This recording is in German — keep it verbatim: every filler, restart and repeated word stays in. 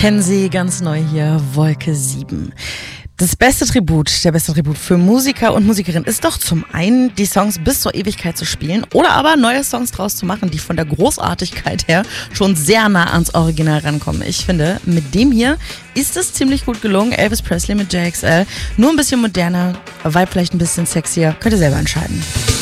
Kennen Sie ganz neu hier, Wolke sieben. Das beste Tribut, der beste Tribut für Musiker und Musikerinnen ist doch zum einen, die Songs bis zur Ewigkeit zu spielen oder aber neue Songs draus zu machen, die von der Großartigkeit her schon sehr nah ans Original rankommen. Ich finde, mit dem hier ist es ziemlich gut gelungen. Elvis Presley mit J X L, nur ein bisschen moderner, Vibe vielleicht ein bisschen sexier. Könnt ihr selber entscheiden.